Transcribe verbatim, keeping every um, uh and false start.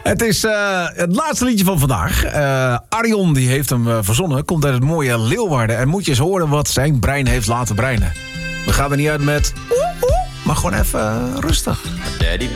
Het is uh, het laatste liedje van vandaag. Uh, Arjon die heeft hem uh, verzonnen. Komt uit het mooie Leeuwarden. En moet je eens horen wat zijn brein heeft laten breinen. We gaan er niet uit met... Oeh, oeh, maar gewoon even uh, rustig. Daddy